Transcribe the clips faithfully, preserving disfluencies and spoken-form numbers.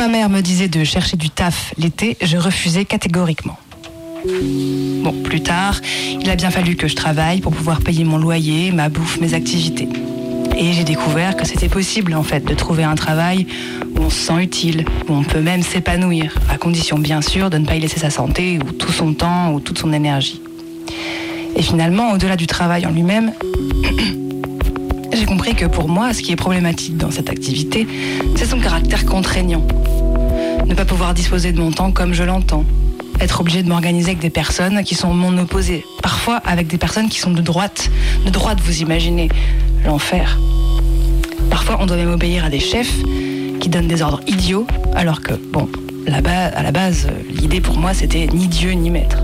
ma mère me disait de chercher du taf l'été, je refusais catégoriquement. Bon, plus tard, il a bien fallu que je travaille pour pouvoir payer mon loyer, ma bouffe, mes activités. Et j'ai découvert que c'était possible, en fait, de trouver un travail où on se sent utile, où on peut même s'épanouir, à condition, bien sûr, de ne pas y laisser sa santé, ou tout son temps, ou toute son énergie. Et finalement, au-delà du travail en lui-même, j'ai compris que pour moi, ce qui est problématique dans cette activité, c'est son caractère contraignant. Ne pas pouvoir disposer de mon temps comme je l'entends. Être obligé de m'organiser avec des personnes qui sont mon opposé. Parfois avec des personnes qui sont de droite. De droite, vous imaginez. L'enfer. Parfois, on doit même obéir à des chefs qui donnent des ordres idiots, alors que, bon, là-bas, à la base, l'idée pour moi, c'était ni Dieu ni maître.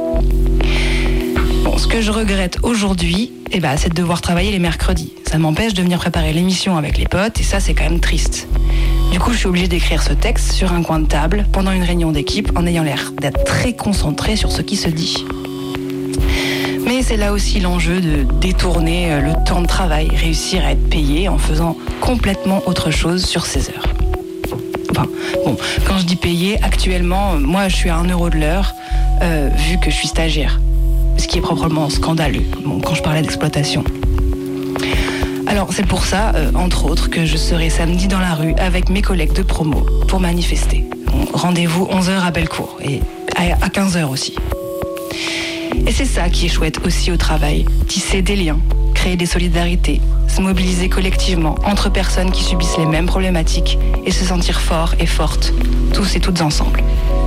Bon, ce que je regrette aujourd'hui, eh ben, c'est de devoir travailler les mercredis. Ça m'empêche de venir préparer l'émission avec les potes, et ça, c'est quand même triste. Du coup, je suis obligée d'écrire ce texte sur un coin de table, pendant une réunion d'équipe, en ayant l'air d'être très concentrée sur ce qui se dit. Mais c'est là aussi l'enjeu de détourner le temps de travail, réussir à être payé en faisant complètement autre chose sur ces heures. Enfin, bon, quand je dis payé, actuellement, moi, je suis à un euro de l'heure, euh, vu que je suis stagiaire. Ce qui est proprement scandaleux, bon, quand je parlais d'exploitation. Alors, c'est pour ça, euh, entre autres, que je serai samedi dans la rue avec mes collègues de promo pour manifester. Bon, rendez-vous onze heures à Bellecour, et à quinze heures aussi. Et c'est ça qui est chouette aussi au travail, tisser des liens, créer des solidarités, se mobiliser collectivement entre personnes qui subissent les mêmes problématiques et se sentir forts et fortes, tous et toutes ensemble.